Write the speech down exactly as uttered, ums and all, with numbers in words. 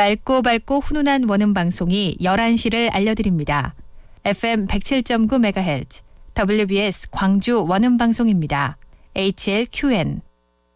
맑고 밝고 훈훈한 원음 방송이 열한 시를 알려드립니다. 에프엠 백칠 점 구 메가헤르츠 더블유비에스 광주 원음 방송입니다. 에이치엘큐엔